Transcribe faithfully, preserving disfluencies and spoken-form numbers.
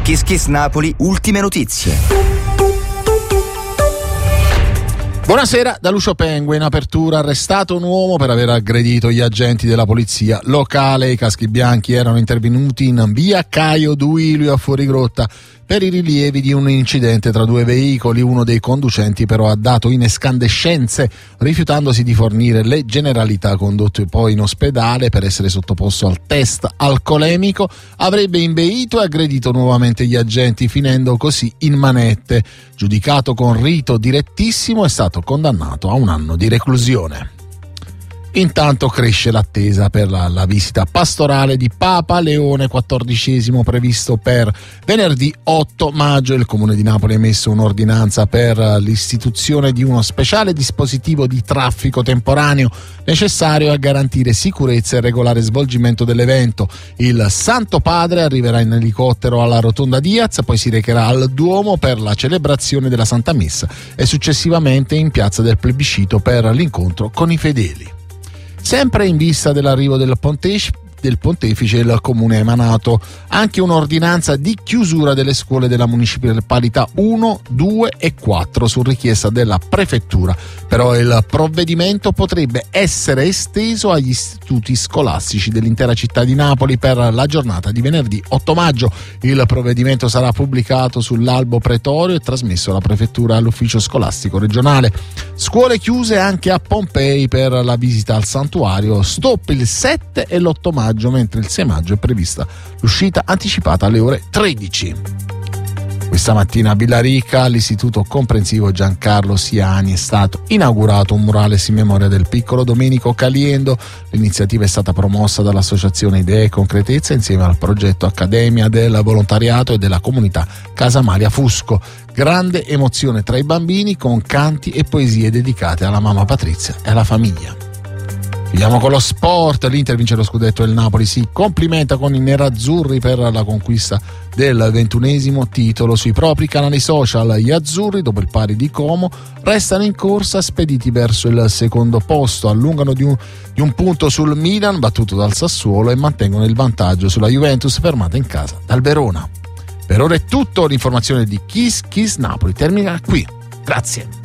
Kiss Kiss Napoli, ultime notizie. Buonasera, da Lucio Pengue. In apertura, arrestato un uomo per aver aggredito gli agenti della polizia locale. I caschi bianchi erano intervenuti in via Caio Duilio a Fuorigrotta per i rilievi di un incidente tra due veicoli. Uno dei conducenti però ha dato in escandescenze, rifiutandosi di fornire le generalità. Condotto poi in ospedale per essere sottoposto al test alcolemico, avrebbe imbeito e aggredito nuovamente gli agenti, finendo così in manette. Giudicato con rito direttissimo, è stato condannato a un anno di reclusione. Intanto cresce l'attesa per la, la visita pastorale di Papa Leone quattordicesimo previsto per venerdì otto maggio. Il Comune di Napoli ha emesso un'ordinanza per l'istituzione di uno speciale dispositivo di traffico temporaneo necessario a garantire sicurezza e regolare svolgimento dell'evento. Il Santo Padre arriverà in elicottero alla Rotonda Diaz, poi si recherà al Duomo per la celebrazione della Santa Messa e successivamente in Piazza del Plebiscito per l'incontro con i fedeli. Sempre in vista dell'arrivo del pontefice, del pontefice il Comune ha emanato anche un'ordinanza di chiusura delle scuole della municipalità uno, due e quattro su richiesta della prefettura. Però il provvedimento potrebbe essere esteso agli istituti scolastici dell'intera città di Napoli per la giornata di venerdì otto maggio. Il provvedimento sarà pubblicato sull'albo pretorio e trasmesso alla prefettura e all'ufficio scolastico regionale. Scuole chiuse anche a Pompei per la visita al santuario. Stop il sette e l'otto maggio, mentre il sei maggio è prevista l'uscita anticipata alle ore tredici. Questa mattina a Villarica, all'Istituto Comprensivo Giancarlo Siani, è stato inaugurato un murales in memoria del piccolo Domenico Caliendo. L'iniziativa è stata promossa dall'associazione Idee e Concretezza insieme al progetto Accademia del Volontariato e della comunità Casa Maria Fusco. Grande emozione tra i bambini con canti e poesie dedicate alla mamma Patrizia e alla famiglia. Chiudiamo con lo sport. L'Inter vince lo scudetto e il Napoli si complimenta con i nerazzurri per la conquista del ventunesimo titolo. Sui propri canali social gli azzurri, dopo il pari di Como, restano in corsa spediti verso il secondo posto, allungano di un, di un punto sul Milan battuto dal Sassuolo e mantengono il vantaggio sulla Juventus fermata in casa dal Verona. Per ora è tutto. L'informazione di Kiss Kiss Napoli termina qui. Grazie.